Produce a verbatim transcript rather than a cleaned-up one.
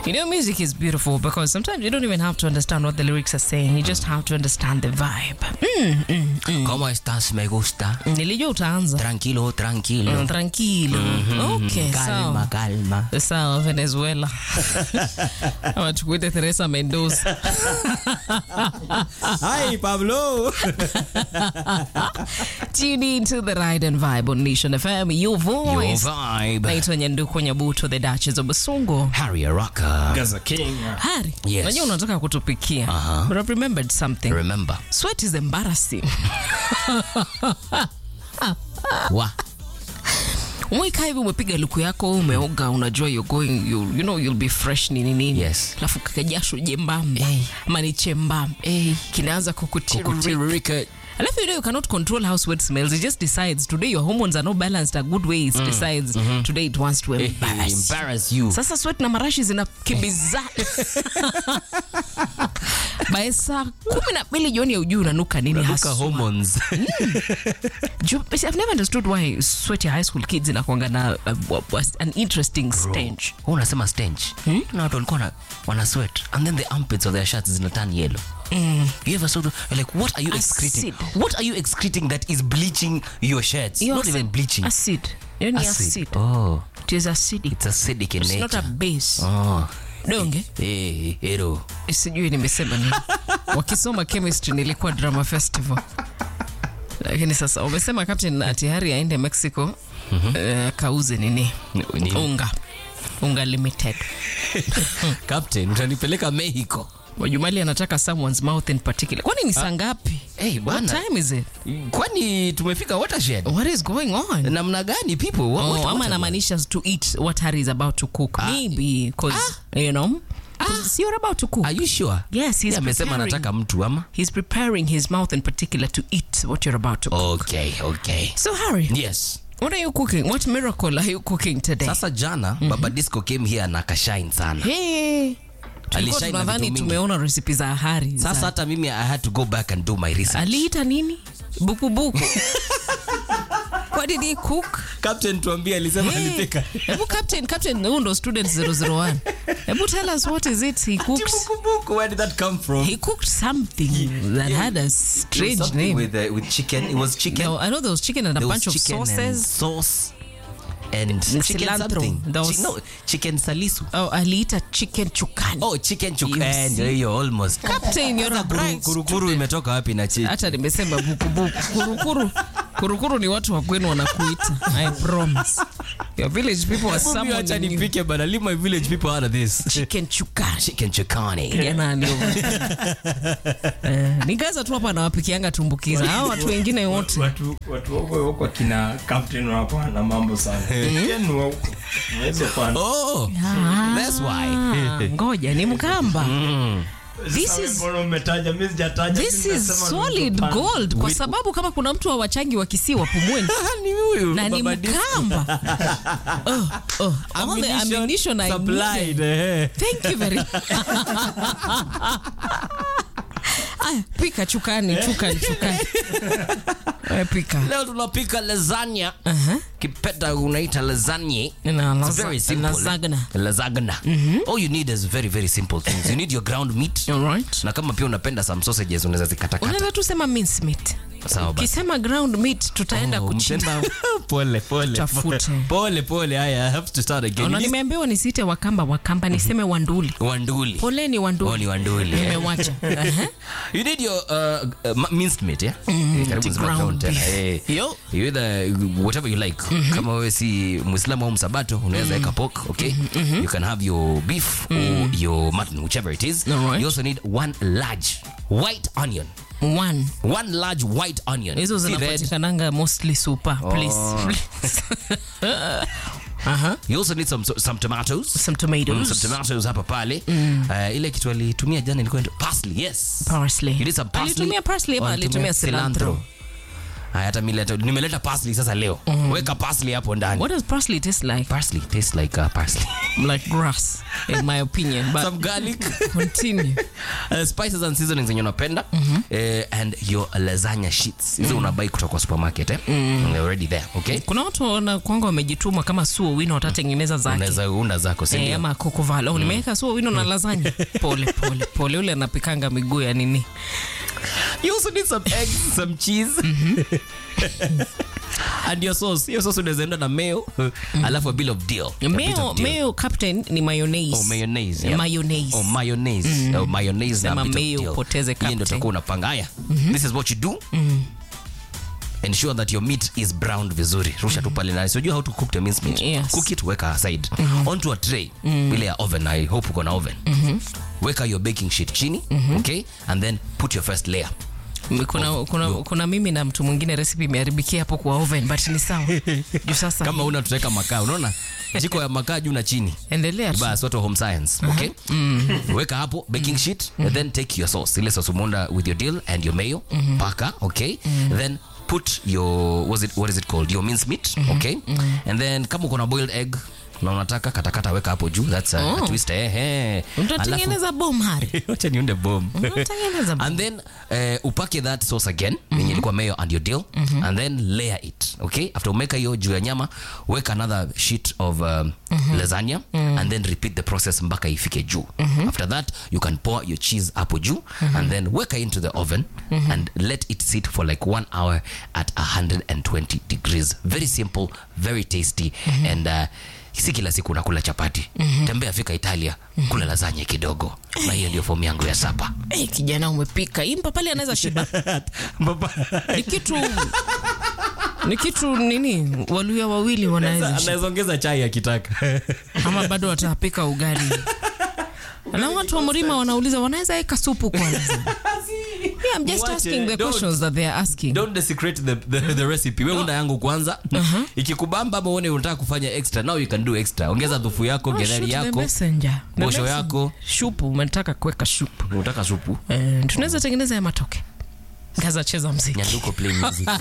You know, music is beautiful because sometimes you don't even have to understand what the lyrics are saying. You just have to understand the vibe. Mm, mm, mm. ¿Cómo estás? Me gusta. Nilijua utaanza. Tranquilo, tranquilo. Mm, tranquilo. Mm-hmm. Okay, calma, so. calma. Sawa, Venezuela. Ama tukuite Teresa Mendoza. Hi, Pablo. Tune in to the Ride and Vibe on Nation F M. Your voice. Your vibe. Naitwa Nyanduko Nyabuto, the Duchess of Basungo. Harry Rocker. Gaza King. Harry, Yes. unajua unataka kutupikia. Uh-huh. But I've remembered something. Remember. Sweat is embarrassing. Wa. Umeikaa hivi umepiga luku yako, umeoga, unajua you're going, you, you know you'll be fresh nini nini. Yes. Alafu kakajasho jembamba. Hey. Mani chembamba. Hey. Kinaanza kukutirika. Kukutirika. Alafu you know you cannot control how sweat smells. It just decides today your hormones are not balanced a good way. It mm. decides mm-hmm. today it wants to embarrass. Embarrass you. Sasa sweat na marashi zinakimbizana. By saa kumi na mbili jioni ya ujuu unanuka nini hasa? Hormones. Mm. I've never understood why sweaty high school kids inakuanga na uh, an interesting stench. Who unasema stench? Hmm? Na watu walikuwa wana sweat and then the armpits of their shirts zina turn yellow. Mm. You ever sort of like what are you Acid. excreting? What are you excreting that is bleaching your shirts? Your not acid. even bleaching. Acid. You need Acid. acid. Oh. It is acidic. It's acidic in It's nature. not a base. Oh. Donge? Eh, ero. Sijui nimesema nini. Wakisoma chemistry nilikuwa drama festival. Lakini sasa umesema Captain ati Harry aende Mexico. Mm-hmm. Uh, kauze nini? Nini? Unga. Unga limited. Captain, utanipeleka Mexico. Wajumali anataka someone's mouth in particular. Kwani ni saa ngapi? Hey, what time is it? Kwani tumefika watershed? What is going on? Namna gani people? What, oh, what, ama anamaanisha to eat what Harry is about to cook. Ah. Maybe because ah. you know, ah. you're about to cook. Are you sure? Yes, he's yeah, preparing. Anataka mtu ama? He's preparing his mouth in particular to eat what you're about to cook. Okay, okay. So Harry. Yes. What are you cooking? What miracle are you cooking today? Sasa jana mm-hmm. Baba Disco came here na akashine sana. Hey. Tunadhani tumeona recipe za Harry. Sasa hata mimi I had to go back and do my research. Aliita nini? Buku buku. What did he cook? Captain tuambie alisema hey. Alipika. Hebu Captain, Captain Undo student zero zero one. Hebu tell us what is it he cooked? Buku buku, where did that come from? He cooked something he, that yeah. had a strange something name. With uh, with chicken. It was chicken. No, I know there was chicken and a there bunch of sauces. Sauce. And chicken cilantro. Something. Was, Ch- no, chicken salisu. Oh, aliita chicken chukani. Oh, chicken chukani. You're almost. Captain, you're a bright. Kurukuru imetoka wapi na chicken? Hata nimesema buku buku. Kurukuru. Kurukuru ni watu wa kwenu wanakuita. I promise. Your village people are someone. Acha nipike bana. Leave my village people out of this. Chicken chukani. Chicken chukani. Jana ndio. Eh, nikaza tu hapa na wapikianga tumbukiza. Hao watu wengine wote. Watu watu wako wako kina Captain hapo na mambo sana. Ken wako. Naweza pana. Oh. Ah, that's why. Ngoja ni Mkamba. Mm. This is This is solid gold kwa sababu kama kuna mtu wa wachangi wa Kisii wapumweni ni huyu na ni Mkamba. Oh, oh, all the ammunition I supplied. Thank you very much. Aya, pika chukani, chukani, chukani. Aya, pika. Leo tunapika lasagna. Uh-huh. Kipeta unaita lasagna. No, it's very simple. Lasagna. Lasagna. Mm-hmm. All you need is very very simple things. You need your ground meat. All right. Na kama pia unapenda some sausages unaweza zikatakata. Unaweza tu sema mince meat. Sawa basi. Kisema ground meat tutaenda oh, kuchimba. Pole pole. Tafute. Pole pole. Haya, I have to start again. Ona nimeambiwa nisite Wakamba Wakamba niseme Wanduli. Wanduli. Pole ni Wanduli. Oh, ni Wanduli. Nimewacha. Uh-huh. You need your uh, uh, minced meat, yeah? Mm, yeah, ground beef. Hey. Yo. You either whatever you like. Mm-hmm. Kama wewe si Muislamu au Msabato, unaweza weka pork, okay? Mm-hmm. You can have your beef mm. or your mutton, whichever it is. Right. You also need one large white onion. One. One large white onion. Hizo zinapatikananga mostly super, please. Oh. Uh-huh. You also need some some tomatoes. Some tomatoes. Mm, some tomatoes hapa pale. Mm. Uh, ile kitu alitumia jana ilikuwa parsley. Yes. Parsley. You need some parsley. Alitumia parsley ama alitumia cilantro? Haya, hata mimi leta nimeleta parsley sasa leo. Mm. Weka parsley hapo ndani. What does parsley taste like? Parsley tastes like uh, parsley. Like grass, in my opinion. But some garlic. Continue. Uh, spices and seasonings zenye unapenda. Mm-hmm. uh, and your lasagna sheets. Hizo mm. unabai kutoka kwa supermarket eh. Mm. They're already there, okay? Kuna watu wana kwangu wamejituma kama Suo Wino watatengeneza zake. Unaweza unda zako sio? Eh, ama Coco Valo. Mm. Nimeweka Suo Wino na lasagna. Pole pole pole, ule anapikanga miguu ya nini? You also need some eggs, some cheese. Mm-hmm. And your sauce. Your sauce unaweza enda na mayo, mm. alafu a bit of dill. Mayo, mayo captain ni mayonnaise. Oh, mayonnaise. Yeah. Mayonnaise. Oh, mayonnaise. Mm. Oh, mayonnaise na bit mayo of dill. Poteze captain. Hii ndio utakuwa unapanga. Haya. Mm-hmm. This is what you do. Mm. Ensure that your meat is browned vizuri. Rusha tu pale na. So you know how to cook the minced meat. Yes. Cook it, weka aside. Mm-hmm. Onto a tray. Mm. Ile ya oven. I hope uko na oven. Mm-hmm. Weka your baking sheet chini. Mm-hmm. Okay? And then put your first layer. Kuna, kuna, kuna mimi na mtu mwingine recipe imeharibikia hapo kwa oven, but ni sawa. Juu sasa kama una tutaweka makaa, unaona jiko ya makaa juu na chini. Endelea. Bas, watu home science, okay? Mm. Weka hapo baking sheet, mm. and then take your sauce. Ile sauce umonda with your dill and your mayo, mm-hmm. paka, okay? Mm. Then put your was it what is it called? Your minced meat, mm-hmm. okay? Mm-hmm. And then kama uko na boiled egg na unataka katakata, weka hapo juu. That's a, oh. a twist eh eh. Utatengeneza bomb hari. Acha niunde bomb. Utatengeneza bomb. And then uh, upake that sauce again, mm-hmm. yenye ilikuwa mayo and your dill, mm-hmm. and then layer it, okay? After umeka hiyo juu ya nyama, weka another sheet of um, mm-hmm. lasagna, mm-hmm. and then repeat the process mpaka ifike juu. Mm-hmm. After that, you can pour your cheese hapo juu, mm-hmm. and then weka into the oven, mm-hmm. and let it sit for like one hour at one hundred twenty degrees. Very simple, very tasty, mm-hmm. and uh, si kila siku unakula chapati. Mm-hmm. Tembea fika Italia, mm-hmm. kula lasagna kidogo. Na hiyo ndio fomu yangu ya sapa. Eh, hey, kijana umepika. Impa pale anaweza shiba. Ni kitu ni kitu nini? Waluya wawili wanaweza. Anaweza ongeza chai akitaka. Ama bado watapika ugali. Na watu wa Mrima wanauliza wanaweza weka supu kwa lasagna. Yeah, I'm just Watch asking it. the don't, questions that they are asking. Don't desecrate the the, the recipe. Wewe unda yangu kwanza. Uh-huh. Ikikubamba ama uone unataka kufanya extra, now you can do extra. Ongeza dhufu yako, oh, getheri yako, bosho yako. Shupu, unataka kuweka shupu. Unataka supu? Eh, tunaweza tengeneza ya matoke. Gaza cheza muziki. Nyanduko play music.